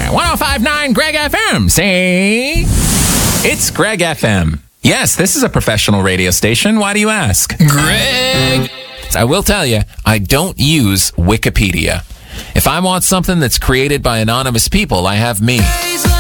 105.9 Greg FM. Say, it's Greg FM. Yes, this is a professional radio station. Why do you ask? Greg! I will tell you, I don't use Wikipedia. If I want something that's created by anonymous people, I have me.